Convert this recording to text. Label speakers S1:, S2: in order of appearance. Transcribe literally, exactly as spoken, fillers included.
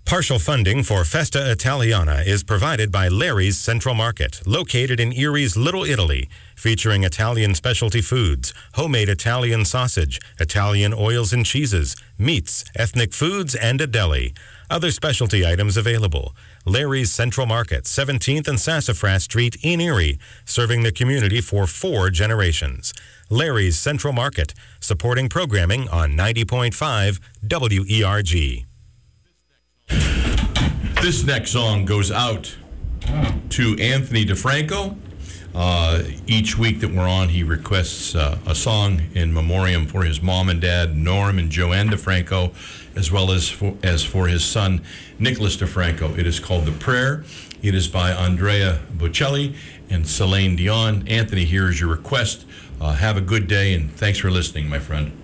S1: Partial funding for Festa Italiana is provided by Larry's Central Market, located in Erie's Little Italy, featuring Italian specialty foods, homemade Italian sausage, Italian oils and cheeses, meats, ethnic foods, and a deli. Other specialty items available. Larry's Central Market, seventeenth and Sassafras Street in Erie, serving the community for four generations. Larry's Central Market, supporting programming on ninety point five W E R G.
S2: This next song goes out to Anthony DeFranco. Uh, each week that we're on, he requests uh, a song in memoriam for his mom and dad, Norm and Joanne DeFranco, as well as for, as for his son, Nicholas DeFranco. It is called The Prayer. It is by Andrea Bocelli and Celine Dion. Anthony, here is your request. Uh, have a good day, and thanks for listening, my friend.